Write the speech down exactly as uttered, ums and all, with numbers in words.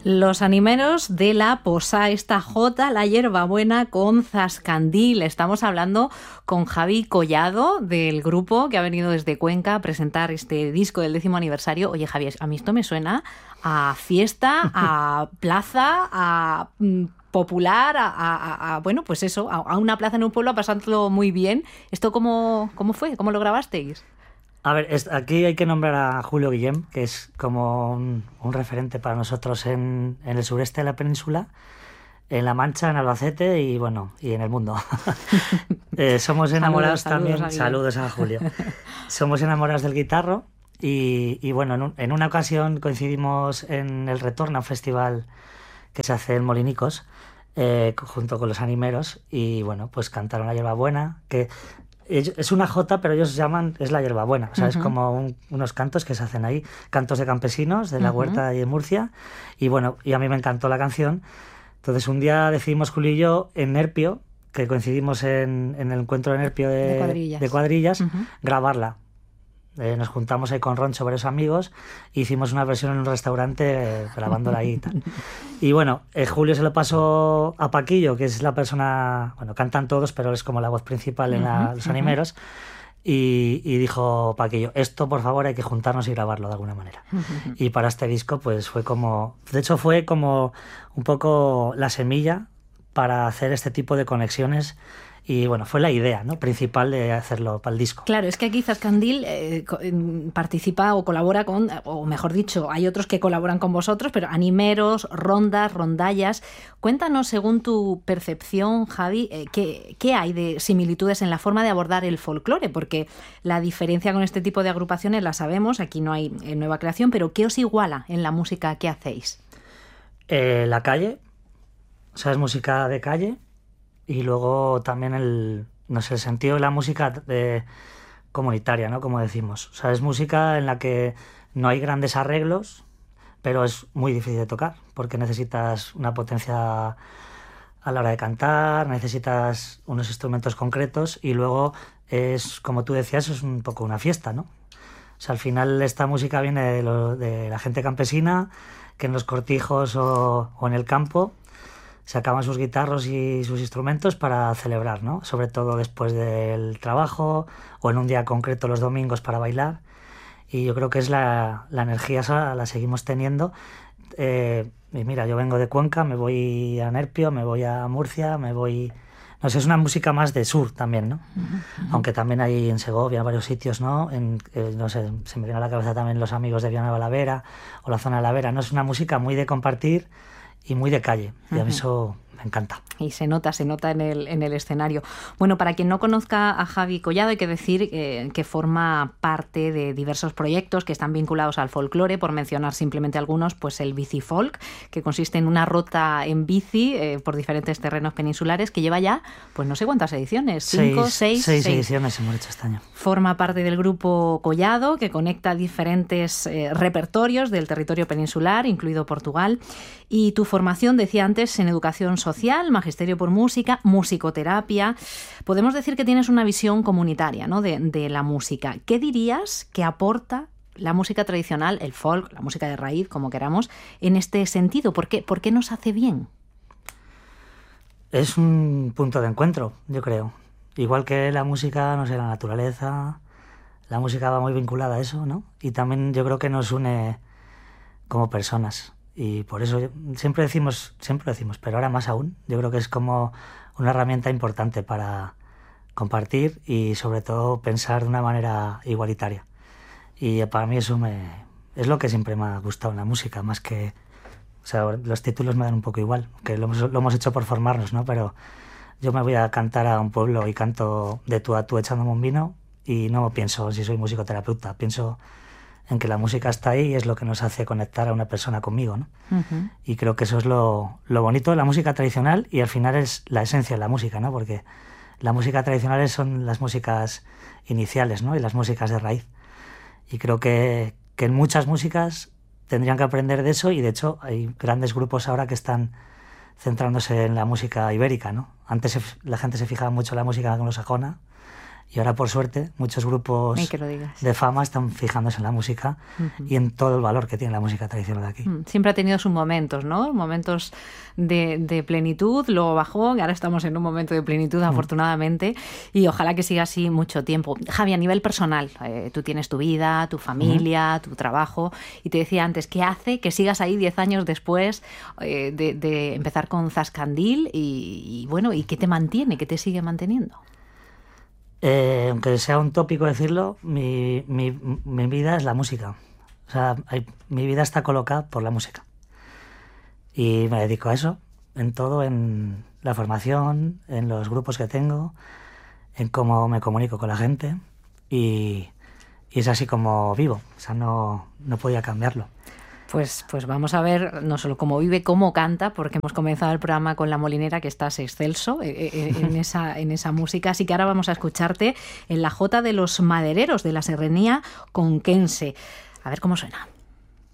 Los animeros de la Posá, esta Jota, la hierbabuena con Zascandil. Estamos hablando con Javi Collado del grupo que ha venido desde Cuenca a presentar este disco del décimo aniversario. Oye, Javi, a mí esto me suena a fiesta, a plaza, a mm, popular, a, a, a, bueno, pues eso, a, a una plaza en un pueblo a pasándolo muy bien. ¿Esto cómo, cómo fue? ¿Cómo lo grabasteis? A ver, es, aquí hay que nombrar a Julio Guillem, que es como un, un referente para nosotros en, en el sureste de la península, en La Mancha, en Albacete y bueno, y en el mundo. eh, somos enamorados saludos, también, saludos a, saludos a Julio. Somos enamorados del guitarro y, y bueno, en, un, en una ocasión coincidimos en el retorno a un festival que se hace en Molinicos, eh, junto con los animeros y bueno, pues cantaron La hierbabuena, que es una jota, pero ellos llaman, es la hierbabuena, o sea, uh-huh. es como un, unos cantos que se hacen ahí, cantos de campesinos de la uh-huh. huerta de Murcia, y bueno, y a mí me encantó la canción. Entonces un día decidimos Julio y yo en Nerpio, que coincidimos en, en el encuentro de Nerpio de, de cuadrillas, de cuadrillas uh-huh. grabarla. Eh, nos juntamos ahí con Roncho, varios amigos, e hicimos una versión en un restaurante eh, grabándola ahí y tal. Y bueno, eh, Julio se lo pasó a Paquillo, que es la persona, bueno, cantan todos, pero es como la voz principal en la, uh-huh, los animeros, uh-huh. y, y dijo Paquillo, esto por favor hay que juntarnos y grabarlo de alguna manera. Uh-huh. Y para este disco pues fue como, de hecho fue como un poco la semilla para hacer este tipo de conexiones. Y bueno, fue la idea, ¿no?, principal de hacerlo para el disco. Claro, es que aquí Zascandil eh, participa o colabora con, o mejor dicho, hay otros que colaboran con vosotros, pero animeros, rondas, rondallas. Cuéntanos, según tu percepción, Javi, eh, ¿qué, qué hay de similitudes en la forma de abordar el folclore? Porque la diferencia con este tipo de agrupaciones la sabemos, aquí no hay eh, nueva creación, pero ¿qué os iguala en la música que hacéis? Eh, la calle, o sea, es música de calle. Y luego también el, no sé, el sentido de la música de, comunitaria, ¿no?, como decimos. O sea, es música en la que no hay grandes arreglos, pero es muy difícil de tocar, porque necesitas una potencia a la hora de cantar, necesitas unos instrumentos concretos y luego es, como tú decías, es un poco una fiesta, ¿no? O sea, al final esta música viene de, lo, de la gente campesina, que en los cortijos o, o en el campo sacaban sus guitarros y sus instrumentos para celebrar, ¿no? Sobre todo después del trabajo o en un día concreto los domingos para bailar. Y yo creo que es la, la energía esa, la seguimos teniendo. Eh, y mira, yo vengo de Cuenca, me voy a Nerpio, me voy a Murcia, me voy... No sé, es una música más de sur también, ¿no? Uh-huh. Aunque también hay en Segovia varios sitios, ¿no? En, eh, no sé, se me viene a la cabeza también los amigos de Villanueva la Vera o la zona de la Vera, ¿no? Es una música muy de compartir y muy de calle, y a mí eso me encanta. Y se nota, se nota en el, en el escenario. Bueno, para quien no conozca a Javi Collado, hay que decir eh, que forma parte de diversos proyectos que están vinculados al folclore, por mencionar simplemente algunos, pues el Bicifolk, que consiste en una ruta en bici eh, por diferentes terrenos peninsulares, que lleva ya, pues no sé cuántas ediciones, cinco, seis, seis, seis, seis ediciones hemos hecho este año. Forma parte del grupo Collado, que conecta diferentes eh, repertorios del territorio peninsular, incluido Portugal, y tu formación, decía antes, en educación social, magisterio por música, musicoterapia. Podemos decir que tienes una visión comunitaria, ¿no?, de, de la música. ¿Qué dirías que aporta la música tradicional, el folk, la música de raíz, como queramos, en este sentido? ¿Por qué, por qué nos hace bien? Es un punto de encuentro, yo creo. Igual que la música, no sé, la naturaleza, la música va muy vinculada a eso, ¿no? Y también yo creo que nos une como personas. Y por eso siempre decimos, siempre decimos, pero ahora más aún, yo creo que es como una herramienta importante para compartir y sobre todo pensar de una manera igualitaria. Y para mí eso me, es lo que siempre me ha gustado en la música, más que, o sea, los títulos me dan un poco igual, que lo hemos, lo hemos hecho por formarnos, ¿no? Pero yo me voy a cantar a un pueblo y canto de tú a tú echándome un vino y no pienso si soy musicoterapeuta, pienso en que la música está ahí y es lo que nos hace conectar a una persona conmigo, ¿no? Uh-huh. Y creo que eso es lo, lo bonito de la música tradicional y al final es la esencia de la música, ¿no? Porque la música tradicional son las músicas iniciales, ¿no? Y las músicas de raíz. Y creo que, que en muchas músicas tendrían que aprender de eso y de hecho hay grandes grupos ahora que están centrándose en la música ibérica, ¿no? Antes se, la gente se fijaba mucho en la música anglosajona Y ahora, por suerte, muchos grupos Ay, que lo digas. de fama están fijándose en la música uh-huh. y en todo el valor que tiene la música tradicional de aquí. Siempre ha tenido sus momentos, ¿no? Momentos de, de plenitud, luego bajó, y ahora estamos en un momento de plenitud, uh-huh. afortunadamente, y ojalá que siga así mucho tiempo. Javi, a nivel personal, eh, tú tienes tu vida, tu familia, uh-huh. tu trabajo, y te decía antes, ¿qué hace que sigas ahí diez años después eh, de, de empezar con Zascandil? Y, y bueno, ¿y qué te mantiene, qué te sigue manteniendo? Eh, aunque sea un tópico decirlo, mi, mi, mi vida es la música. O sea, hay, mi vida está colocada por la música. Y me dedico a eso, en todo, en la formación, en los grupos que tengo, en cómo me comunico con la gente. Y, y es así como vivo. O sea, no, no podía cambiarlo. Pues, pues vamos a ver no solo cómo vive, cómo canta, porque hemos comenzado el programa con La Molinera, que estás excelso en, en, esa, en esa música. Así que ahora vamos a escucharte en la Jota de los Madereros de la Serranía Conquense. A ver cómo suena.